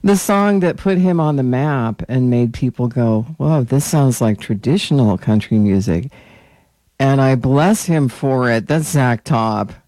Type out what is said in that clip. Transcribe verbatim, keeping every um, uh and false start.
The song that put him on the map and made people go, whoa, this sounds like traditional country music. And I bless him for it. That's Zach Top.